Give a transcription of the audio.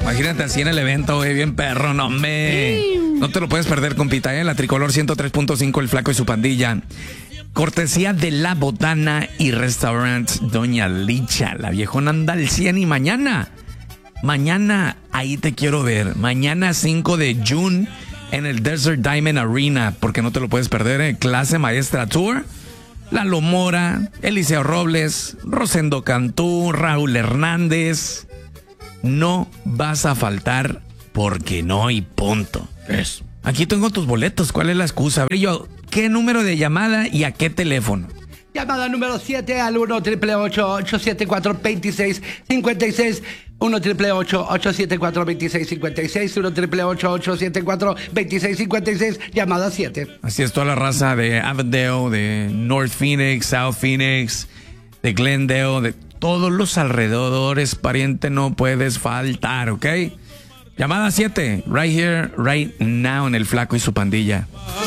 Imagínate así en el evento, güey, bien perro, no, hombre. No te lo puedes perder, compita, La Tricolor 103.5, El Flaco y su pandilla. Cortesía de La Botana y Restaurant Doña Licha. La viejona anda al 100 y mañana, ahí te quiero ver. Mañana 5 de junio en el Desert Diamond Arena, porque no te lo puedes perder, Clase Maestra Tour. Lalo Mora, Eliseo Robles, Rosendo Cantú, Raúl Hernández. No vas a faltar porque no y punto. Eso. Aquí tengo tus boletos. ¿Cuál es la excusa? Yo, ¿qué número de llamada y a qué teléfono? Llamada número 7 al 1-888-874-2656. 1-888-874-2656. 1-888-874-2656. Llamada 7. Así es, toda la raza de Avondale, de North Phoenix, South Phoenix, de Glendale, de todos los alrededores, pariente, no puedes faltar, ¿ok? Llamada 7, right here, right now, en El Flaco y su pandilla.